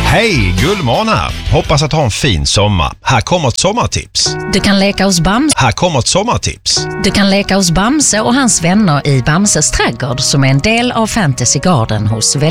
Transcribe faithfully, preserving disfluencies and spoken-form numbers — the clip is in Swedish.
Hej, Gullmån här. Hoppas att ha en fin sommar. Här kommer ett sommartips. Du kan leka hos Bamse. Här kommer ett sommartips. Du kan leka hos Bamse och hans vänner i Bamses trädgård som är en del av Fantasy Garden hos